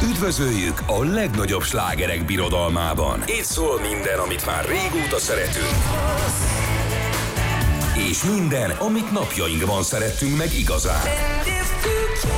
Üdvözöljük a legnagyobb slágerek birodalmában. Itt szól minden, amit már régóta szeretünk. És minden, amit napjainkban szerettünk meg igazán.